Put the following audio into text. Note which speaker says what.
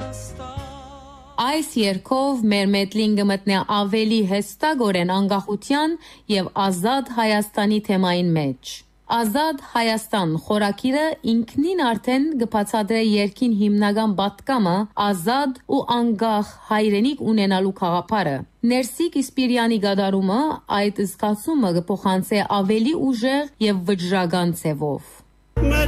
Speaker 1: Այս երգով մեր մեդլինգը մտնե ավելի հստակորեն անկախության եւ ազատ Հայաստանի թեմային մեջ։ Ազատ Հայաստան խորագիրը ինքնին արդեն կբացատրե երգին հիմնական պատկամը ազատ ու անկախ հայրենիք ունենալու գաղափարը։ Ներսիկ Իսպիրյանի գդարումը այդ զգացումը կփոխանցե ավելի ուժեղ եւ վճռական ձևով։